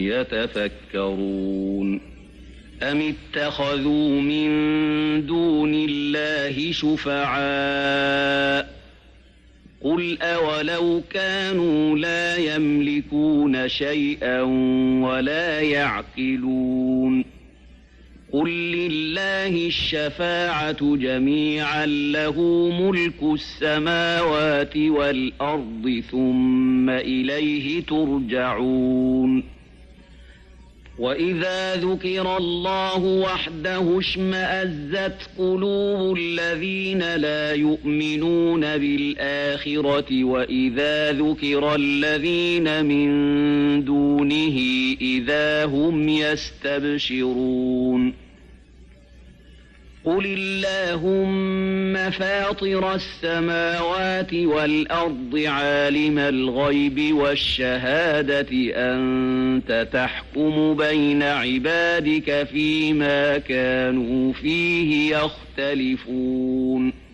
يتفكرون أم اتخذوا من دون الله شفعاء قل أولو كانوا لا يملكون شيئا ولا يعقلون قل لله الشفاعة جميعا له ملك السماوات والأرض ثم إليه ترجعون وإذا ذكر الله وحده اشمأزت قلوب الذين لا يؤمنون بالآخرة وإذا ذكر الذين من دونه إذا هم يستبشرون قل اللهم فاطر السماوات والأرض عالم الغيب والشهادة أنت تحكم بين عبادك فيما كانوا فيه يختلفون